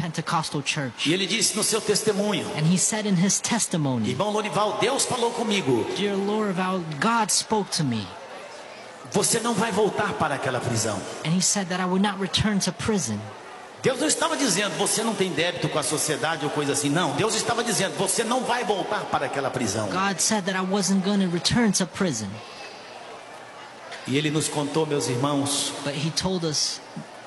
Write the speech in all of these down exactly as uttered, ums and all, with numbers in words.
Pentecostal church. E ele disse no seu testemunho: And he said in his testimony, irmão Lorival, Deus falou comigo. Dear Lorival, God spoke to me. Você não vai voltar para aquela prisão. And he said that I would not return to prison. Deus não estava dizendo, você não tem débito com a sociedade ou coisa assim. Não, Deus estava dizendo, você não vai voltar para aquela prisão. God said that I wasn't going to return to prison. E ele nos contou, meus irmãos, But he told us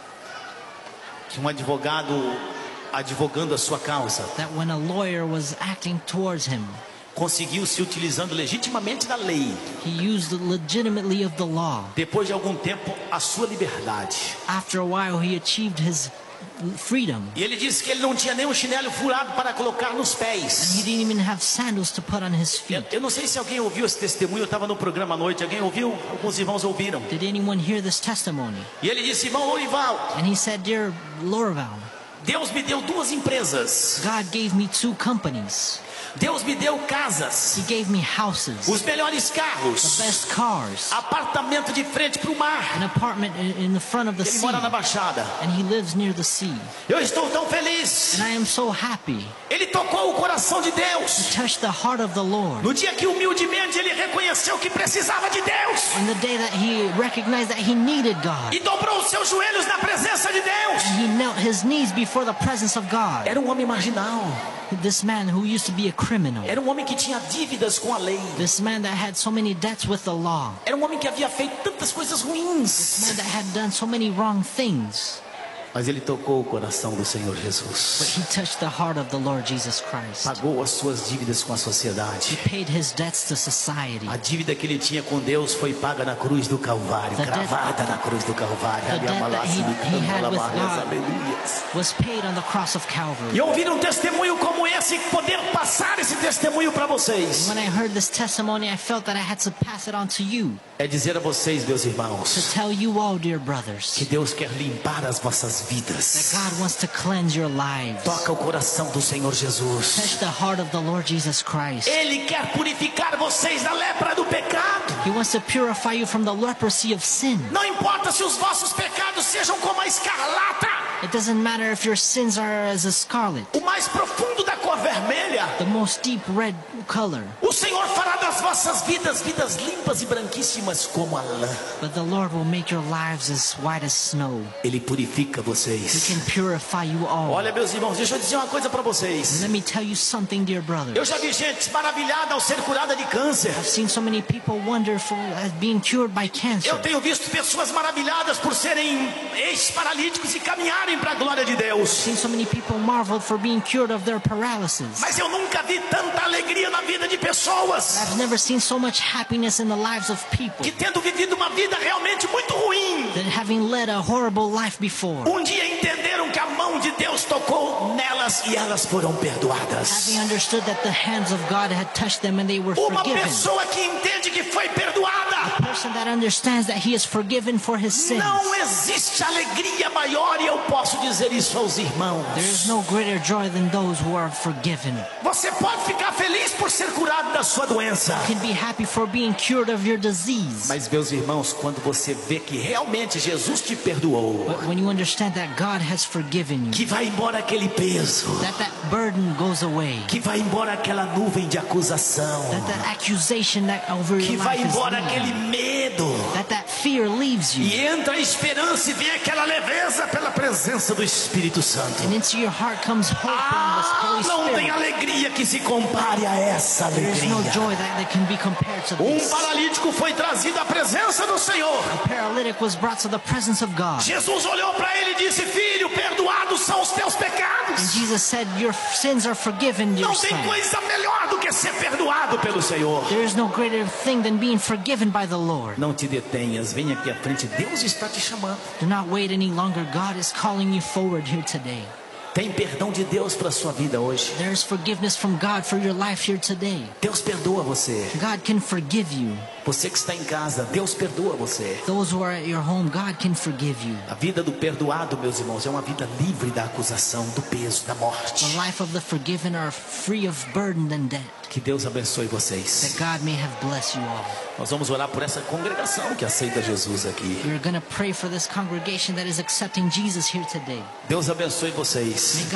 que um advogado advogando a sua causa that when a lawyer was acting towards him, conseguiu se utilizando legitimamente da lei, he used legitimately of the law. depois de algum tempo, a sua liberdade. After a while, he achieved his freedom. E ele disse que ele não tinha nem um chinelo furado para colocar nos And pés. he didn't even have sandals to put on his Eu, feet. eu não sei se alguém ouviu esse testemunho. Eu estava no programa à noite. Alguém ouviu? Alguns irmãos ouviram. Did anyone hear this testimony? E ele disse, irmão Lorival, And he said, Dear Lorival, Deus me deu duas empresas. God gave me two companies. Deus me deu casas, He gave me houses, os melhores the carros, best cars, apartamento de frente para o mar. an apartment in in the front of the Ele sea. mora na Baixada. And he lives near the sea. Eu estou tão feliz. And I am so happy. Ele tocou o coração de Deus. Touched the heart of the Lord. No dia que humildemente ele reconheceu que precisava de Deus On the day that he recognized that he needed God. e dobrou os seus joelhos na presença de Deus. And he knelt his knees before the presence of God. Era um homem marginal. This man who used to be a criminal. Era um homem que tinha dívidas com a lei. This man that had so many debts with the law. Era um homem que havia feito tantas coisas ruins. This man that had done so many wrong things. Mas ele tocou o coração do Senhor But Jesus. he touched the heart of the Lord Jesus Christ. Pagou as suas dívidas com a He sociedade. paid his debts to society. A dívida que ele tinha com Deus foi paga na cruz do Calvário, The debt- cravada na cruz do Calvário. the debt that he- he had with God. Aleluias. Was paid on the cross of E Calvary. ouvir um testemunho como esse e poder passar esse testemunho para vocês When I heard this testimony, I felt that I had to pass it on to you. é dizer a vocês, meus To irmãos, tell you all, dear brothers, que Deus quer limpar as vossas that vidas. God wants to cleanse your lives. Toca o coração do Senhor Jesus. Touch the heart of the Lord Jesus Christ. Ele quer purificar vocês da lepra do pecado. He wants to purify you from the leprosy of sin. Não importa se os vossos pecados sejam como a escarlata, It doesn't matter if your sins are as a scarlet, o mais profundo da cor vermelha. the most deep red color. O Senhor fará das vossas vidas vidas limpas e branquíssimas como a lã. But the Lord will make your lives as white as snow. Ele purifica He vocês. can purify you all. Olha, meus irmãos, deixa eu dizer uma coisa para vocês. Let me tell you something, dear brother. Eu já vi gente maravilhada ao ser curada de câncer. I've seen so many people wonder for uh, being cured by cancer. Eu tenho visto pessoas maravilhadas por serem ex-paralíticos e caminharem para a glória de Deus. I've seen so many people marveled for being cured of their paralysis. Mas eu nunca vi tanta alegria na vida de pessoas I've never seen so much happiness in the lives of people que, tendo vivido uma vida realmente muito ruim, than having led a horrible life before. um dia entenderam que a mão de Deus tocou nelas e elas foram perdoadas. Having understood that the hands of God had touched them and they were Uma forgiven. pessoa que entende que foi perdoada, A person that understands that he is forgiven for his sins. não existe alegria maior, e eu posso dizer isso aos irmãos. There is no greater joy than those who are forgiven. Você pode ficar feliz por ser curado da sua doença, You can be happy for being cured of your disease. mas, meus irmãos, quando você vê que realmente Jesus te perdoou, But when you understand that God has forgiven you, que vai embora aquele peso, that that burden goes away, que vai embora aquela nuvem de acusação, that that accusation that over que your vai life is embora aquele leaving, medo, that that fear leaves you, e entra a esperança e vem aquela leveza pela presença do Espírito Santo. and into your heart comes hope and this Ah, Holy não tem Spirit. alegria que se compare a essa There is no alegria. joy that, that can be compared to Um this. paralítico foi trazido à presença do Senhor. A paralytic was brought to the presence of God. Jesus olhou para ele e disse: filho, perdoados são os teus And pecados. Jesus said, your sins are forgiven, dear Não tem son. coisa melhor do que ser perdoado pelo Senhor. There is no greater thing than being forgiven by the Lord. Não te detenhas, vem aqui à frente, Deus está te chamando. Do not wait any longer. God is calling you forward here today. Tem perdão de Deus para a sua vida hoje. There is forgiveness from God for your life here today. Deus perdoa você. God can forgive you. Você que está em casa, Deus perdoa você. Those who are at your home, God can forgive you. A vida do perdoado, meus irmãos, é uma vida livre da acusação, do peso, da morte. The life of the forgiven are free of burden and debt. Que Deus abençoe vocês. That God may have blessed you all. Nós vamos orar por essa congregação que aceita Jesus aqui. We're going to pray for this congregation that is accepting Jesus here today. Deus abençoe vocês. May